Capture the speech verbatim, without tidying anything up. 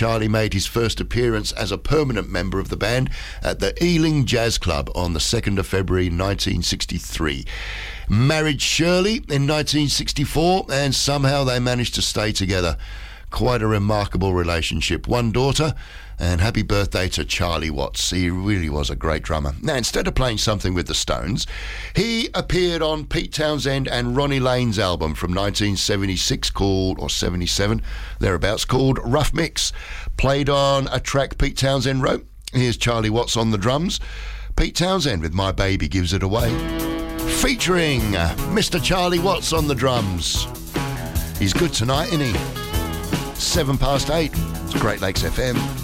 Charlie made his first appearance as a permanent member of the band at the Ealing Jazz Club on the second of February nineteen sixty-three. Married Shirley in nineteen sixty-four, and somehow they managed to stay together. Quite a remarkable relationship. One daughter, and happy birthday to Charlie Watts. He really was a great drummer. Now, instead of playing something with the Stones, he appeared on Pete Townshend and Ronnie Lane's album from nineteen seventy-six called, or seventy-seven, thereabouts, called Rough Mix. Played on a track Pete Townshend wrote. Here's Charlie Watts on the drums. Pete Townshend with My Baby Gives It Away. Featuring Mister Charlie Watts on the drums. He's good tonight, isn't he? Seven past eight. It's Great Lakes F M.